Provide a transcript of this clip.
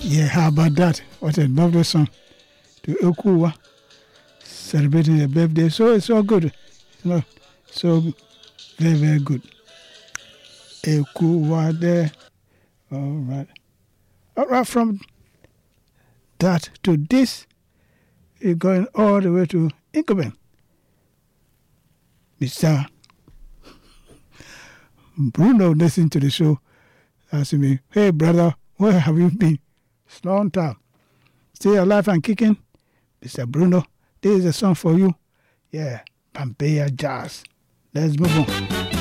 Yeah, how about that? What a lovely song. To Okuwa, celebrating their birthday. So it's all good. So very, very good. Okuwa there. All right. All right, from that to this, you're going all the way to Incuban. Mr. Bruno listened to the show, asking me, "Hey, brother, where have you been? It's a long time. Still alive and kicking?" Mr. Bruno, this is a song for you. Yeah, Pampeya Jazz. Let's move on.